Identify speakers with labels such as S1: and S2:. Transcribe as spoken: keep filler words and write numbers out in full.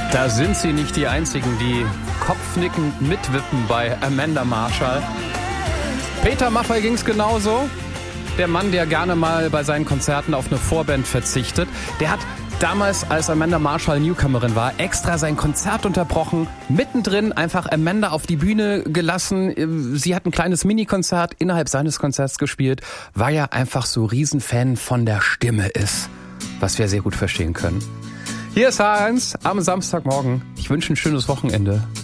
S1: Da sind sie nicht die Einzigen, die kopfnickend mitwippen bei Amanda Marshall. Peter Maffay ging's genauso. Der Mann, der gerne mal bei seinen Konzerten auf eine Vorband verzichtet, der hat damals, als Amanda Marshall Newcomerin war, extra sein Konzert unterbrochen, mittendrin einfach Amanda auf die Bühne gelassen. Sie hat ein kleines Mini-Konzert innerhalb seines Konzerts gespielt, weil er einfach so Riesenfan von der Stimme ist, was wir sehr gut verstehen können. Hier ist H eins am Samstagmorgen. Ich wünsche ein schönes Wochenende.